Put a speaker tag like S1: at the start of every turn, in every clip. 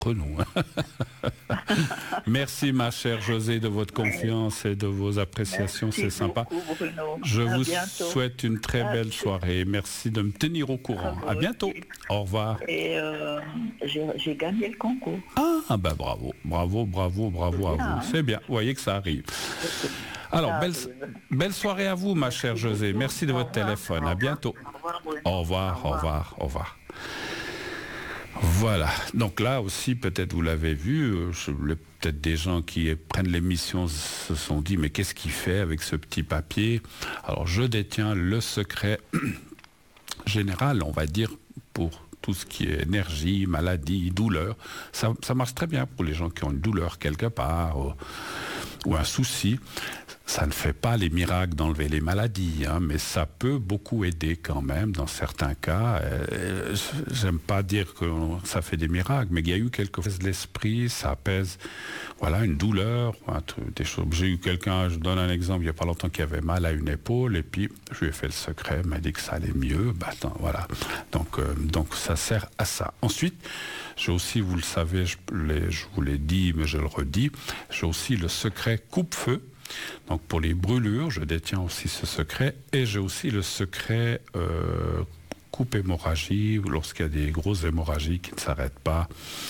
S1: Renaud. Merci ma chère José de votre confiance et de vos appréciations,
S2: Merci
S1: c'est sympa.
S2: beaucoup, Bruno.
S1: Je
S2: À
S1: vous
S2: bientôt.
S1: souhaite une très belle soirée. Merci de me tenir au courant.
S2: vous
S1: À bientôt.
S2: aussi.
S1: Au revoir.
S2: Et j'ai gagné le concours.
S1: Ah ben bravo, bravo, bravo, bravo à
S2: bien,
S1: vous. C'est bien, vous voyez que ça arrive. Alors, belle soirée à vous, ma chère José. Merci de votre téléphone. À bientôt.
S2: Au revoir, Bruno.
S1: Au revoir, au revoir, au revoir. Voilà. Donc là aussi, peut-être vous l'avez vu, peut-être des gens qui prennent l'émission se sont dit, mais qu'est-ce qu'il fait avec ce petit papier? Alors, je détiens le secret général, on va dire, pour tout ce qui est énergie, maladie, douleur. Ça marche très bien pour les gens qui ont une douleur quelque part ou un souci. Ça ne fait pas les miracles d'enlever les maladies, hein, mais ça peut beaucoup aider quand même dans certains cas. J'aime pas dire que ça fait des miracles, mais il y a eu quelque chose de l'esprit, ça apaise, voilà, une douleur, des choses. J'ai eu quelqu'un, je donne un exemple, il n'y a pas longtemps, qui avait mal à une épaule, et puis je lui ai fait le secret, il m'a dit que ça allait mieux. Voilà. Donc ça sert à ça. Ensuite, j'ai aussi, vous le savez, je vous l'ai dit, mais je le redis, j'ai aussi le secret coupe-feu. Donc pour les brûlures, je détiens aussi ce secret, et j'ai aussi le secret coupe hémorragie, lorsqu'il y a des grosses hémorragies qui ne s'arrêtent pas.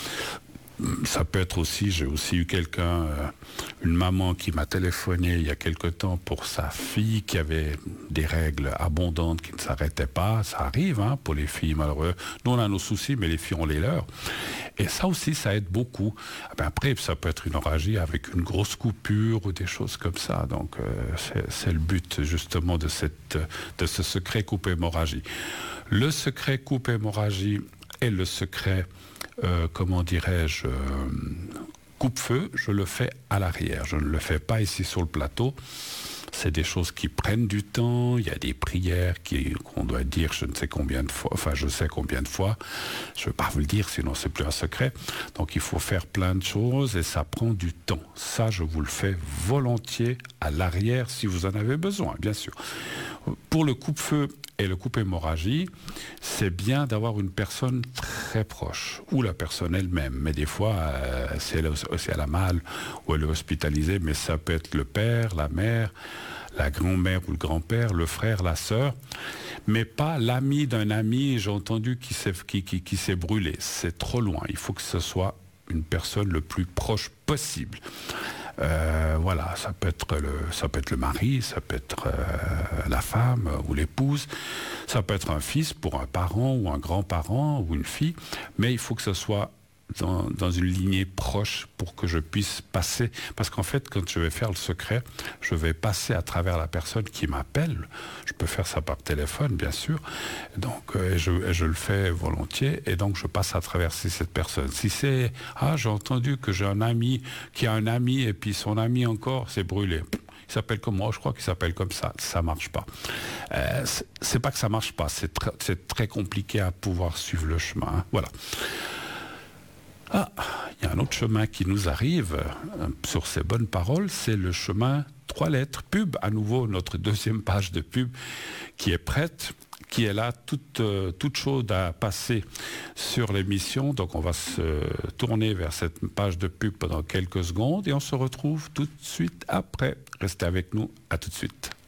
S1: Ça peut être aussi, j'ai aussi eu quelqu'un, une maman qui m'a téléphoné il y a quelque temps pour sa fille qui avait des règles abondantes qui ne s'arrêtaient pas. Ça arrive, hein, pour les filles malheureuses. Nous on a nos soucis, mais les filles ont les leurs. Et ça aussi, ça aide beaucoup. Après, ça peut être une hémorragie avec une grosse coupure ou des choses comme ça. Donc c'est le but justement de ce secret coupe hémorragie. Le secret coupe hémorragie et le secret comment dirais-je, coupe-feu, je le fais à l'arrière. Je ne le fais pas ici sur le plateau. C'est des choses qui prennent du temps. Il y a des prières qu'on doit dire je ne sais combien de fois. Enfin, je sais combien de fois. Je ne vais pas vous le dire, sinon c'est plus un secret. Donc, il faut faire plein de choses et ça prend du temps. Ça, je vous le fais volontiers à l'arrière si vous en avez besoin, bien sûr. Pour le coupe-feu et le coupe hémorragie, c'est bien d'avoir une personne très proche, ou la personne elle-même. Mais des fois, si elle a mal, ou elle est hospitalisée, mais ça peut être le père, la mère, la grand-mère ou le grand-père, le frère, la sœur, mais pas l'ami d'un ami, j'ai entendu, qui s'est brûlé. C'est trop loin. Il faut que ce soit une personne le plus proche possible. Voilà, ça peut être le mari, ça peut être la femme ou l'épouse, ça peut être un fils pour un parent ou un grand-parent ou une fille, mais il faut que ce soit dans une lignée proche pour que je puisse passer, parce qu'en fait quand je vais faire le secret, je vais passer à travers la personne qui m'appelle. Je peux faire ça par téléphone bien sûr, donc je le fais volontiers, et donc je passe à travers cette personne. Si c'est j'ai entendu que j'ai un ami qui a un ami et puis son ami encore s'est brûlé, il s'appelle comme moi, je crois qu'il s'appelle comme ça marche pas. C'est pas que ça marche pas, c'est très compliqué à pouvoir suivre le chemin, hein. Voilà. Il y a un autre chemin qui nous arrive sur ces bonnes paroles, c'est le chemin 3 lettres, pub, à nouveau notre deuxième page de pub qui est prête, qui est là, toute chaude à passer sur l'émission. Donc on va se tourner vers cette page de pub pendant quelques secondes et on se retrouve tout de suite après. Restez avec nous, à tout de suite.